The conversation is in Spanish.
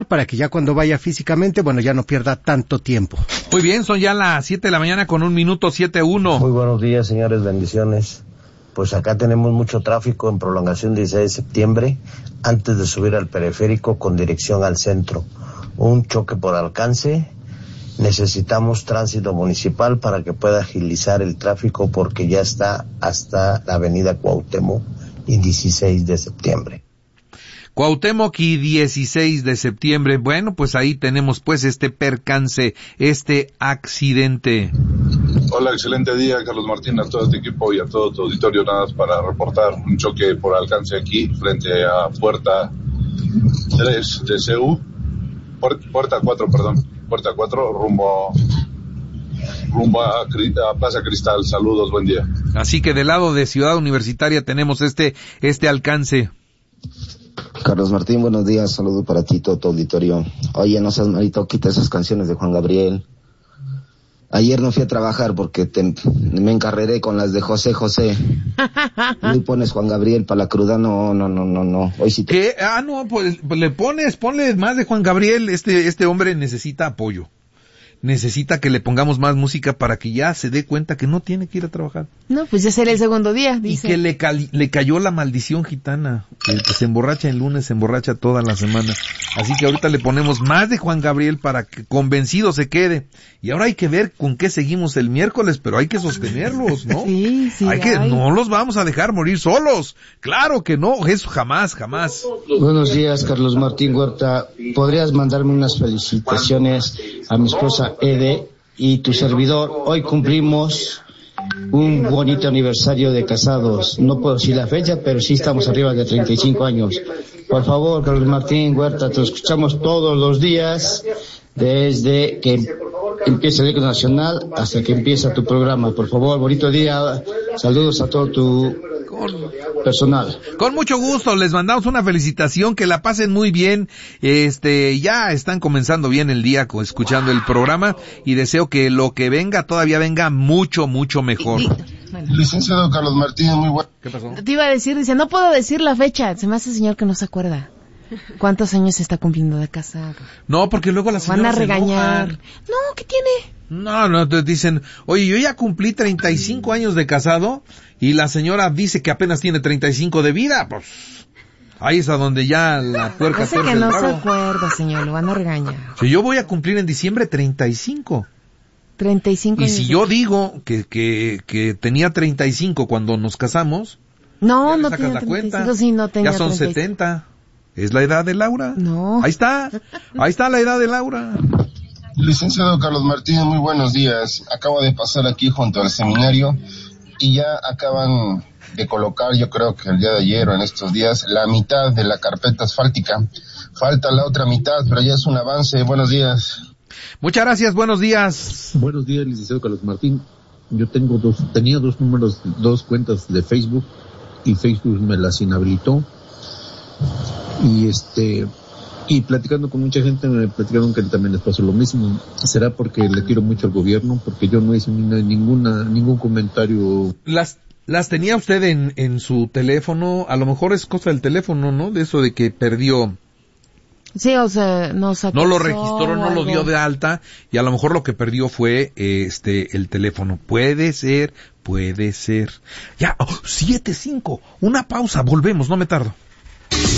para que ya cuando vaya físicamente, bueno, ya no pierda tanto tiempo. Muy bien, son ya las 7 de la mañana con 1 minuto, 7:01. Muy buenos días, señores, bendiciones. Pues acá tenemos mucho tráfico en prolongación 16 de septiembre, antes de subir al periférico con dirección al centro. Un choque por alcance. Necesitamos tránsito municipal para que pueda agilizar el tráfico porque ya está hasta la avenida Cuauhtémoc y 16 de septiembre. Cuauhtémoc y 16 de septiembre. Bueno, pues ahí tenemos pues este percance, este accidente. Hola, excelente día, Carlos Martín, a todo este equipo y a todo tu auditorio. Nada más para reportar un choque por alcance aquí, frente a puerta 3 de CU, puerta 4, rumbo a Plaza Cristal. Saludos, buen día. Así que del lado de Ciudad Universitaria tenemos este alcance. Carlos Martín, buenos días, saludo para ti, todo tu auditorio. Oye, no seas malito, quita esas canciones de Juan Gabriel. Ayer no fui a trabajar porque me encarreré con las de José José. Hoy pones Juan Gabriel para la cruda, no. Hoy sí ¿Qué? No, pues ponle más de Juan Gabriel. Este hombre necesita apoyo. Necesita que le pongamos más música para que ya se dé cuenta que no tiene que ir a trabajar. No, pues ya será el segundo día, dice. Y que le cayó la maldición gitana, que se emborracha el lunes, se emborracha toda la semana. Así que ahorita le ponemos más de Juan Gabriel para que convencido se quede. Y ahora hay que ver con qué seguimos el miércoles, pero hay que sostenerlos, ¿no? Sí. No los vamos a dejar morir solos. Claro que no, eso jamás. Buenos días, Carlos Martín Huerta. ¿Podrías mandarme unas felicitaciones a mi esposa Ede y tu servidor? Hoy cumplimos un bonito aniversario de casados. No puedo decir la fecha, pero sí estamos arriba de 35 años. Por favor, Carlos Martín Huerta, te escuchamos todos los días, desde que empieza el Eco Nacional hasta que empieza tu programa. Por favor, bonito día. Saludos a todo tu personal. Con mucho gusto, les mandamos una felicitación, que la pasen muy bien. Ya están comenzando bien el día escuchando el programa y deseo que lo que venga todavía venga mucho mejor. Bueno. Licenciado Carlos Martín, muy bueno. ¿Qué pasó? Te iba a decir, dice, no puedo decir la fecha. Se me hace señor que no se acuerda. ¿Cuántos años se está cumpliendo de casado? No, porque luego las señoras van a regañar. Se enojan. No, ¿qué tiene? No, te dicen, oye, yo ya cumplí 35 años de casado y la señora dice que apenas tiene 35 de vida, pues ahí es a donde ya la puerca Hace que no se acuerda, señor, lo van a regañar. Si yo voy a cumplir en diciembre 35. 35 años. Y si yo digo que tenía 35 cuando nos casamos, no tenía 35, sí, no tenía ya son 35. 70. ¿Es la edad de Laura? No. Ahí está la edad de Laura. Licenciado Carlos Martín, muy buenos días. Acabo de pasar aquí junto al seminario y ya acaban de colocar, yo creo que el día de ayer o en estos días, la mitad de la carpeta asfáltica. Falta la otra mitad, pero ya es un avance. Buenos días. Muchas gracias, buenos días. Buenos días, licenciado Carlos Martín. Yo tenía dos cuentas de Facebook y Facebook me las inhabilitó. Y platicando con mucha gente me platicaron que también les pasó lo mismo. ¿Será porque le tiro mucho al gobierno? Porque yo no hice ningún comentario. Las tenía usted en su teléfono, a lo mejor es cosa del teléfono, ¿no? De eso de que perdió. Sí, o sea, no lo registró, no lo dio de alta, y a lo mejor lo que perdió fue el teléfono. Puede ser. Ya, 7:05, una pausa, volvemos, no me tardo.